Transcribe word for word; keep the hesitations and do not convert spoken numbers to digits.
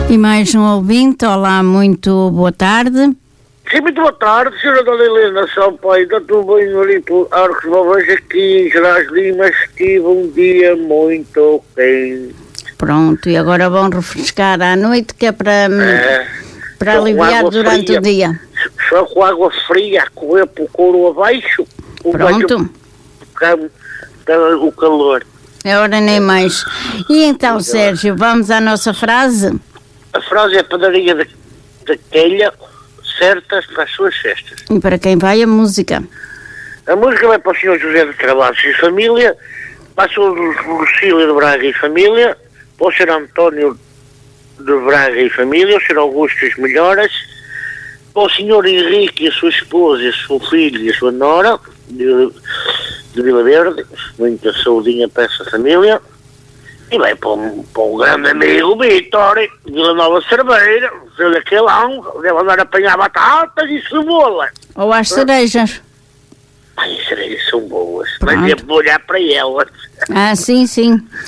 E mais um ouvinte. Olá, muito boa tarde. Sim, muito boa tarde, senhora Dona Helena Sampaio. Está tudo bem ali por Arcos Bovões, aqui em Gerais Limas. Tive um dia muito quente. Pronto, e agora vão refrescar à noite, que é para, É, para aliviar durante fria. o dia. Só com água fria a correr para o couro abaixo. O Pronto. baixo, o calor. É hora nem mais. E então, Sérgio, vamos à nossa frase? A frase é a padaria da, da telha, certas para as suas festas. E para quem vai a música? A música vai para o senhor José de Travassos e família, para o senhor Lucílio de Braga e família, para o senhor António de Braga e família, o senhor Augusto e as melhoras, para o senhor Henrique e a sua esposa, e o seu filho e a sua nora, de, de Vila Verde, muita saudinha para essa família. E vai para um, para um grande amigo, Vítor, de Vila Nova Cerveira, seu daquelão, deve andar a apanhar batatas e cebola. Ou às cerejas? Ai, as cerejas são boas, Pronto. mas devo olhar para elas. Ah, sim, sim.